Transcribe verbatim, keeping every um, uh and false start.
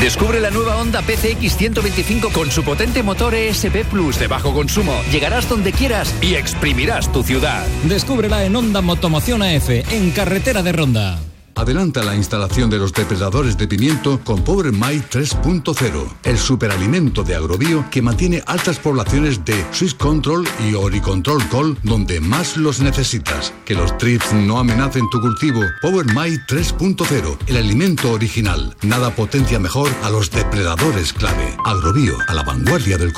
Descubre la nueva Honda P C X ciento veinticinco con su potente motor E S P Plus de bajo consumo. Llegarás donde quieras y exprimirás tu ciudad. Descúbrela en Honda Motomoción A F, en carretera de Ronda. Adelanta la instalación de los depredadores de pimiento con Power Mite tres punto cero, el superalimento de Agrobio que mantiene altas poblaciones de Swiss Control y Oricontrol Col donde más los necesitas. Que los trips no amenacen tu cultivo. Power Mite tres punto cero, el alimento original. Nada potencia mejor a los depredadores clave. Agrobio, a la vanguardia del